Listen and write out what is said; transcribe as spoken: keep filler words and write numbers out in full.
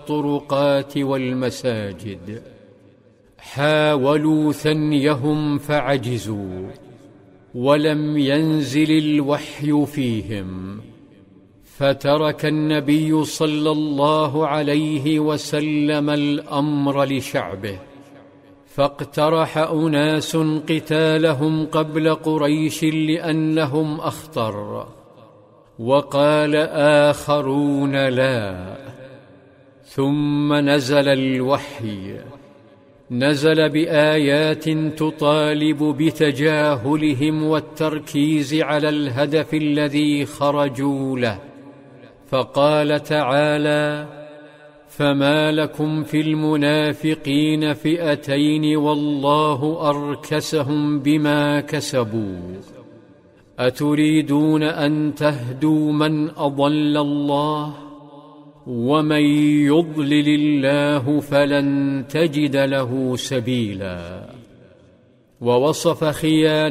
الطرقات والمساجد. حاولوا ثنيهم فعجزوا، ولم ينزل الوحي فيهم، فترك النبي صلى الله عليه وسلم الأمر لشعبه، فاقترح أناس قتالهم قبل قريش لأنهم أخطر، وقال آخرون لا. ثم نزل الوحي، نزل بآيات تطالب بتجاهلهم والتركيز على الهدف الذي خرجوا له، فقال تعالى: فما لكم في المنافقين فئتين والله أركسهم بما كسبوا، أتريدون أن تهدوا من أضل الله، ومن يضلل الله فلن تجد له سبيلا. ووصف خيانة